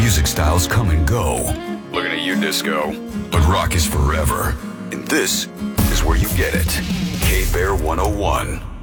Music styles come and go. Looking at you, disco. But rock is forever. And this is where you get it. K-Bear 101.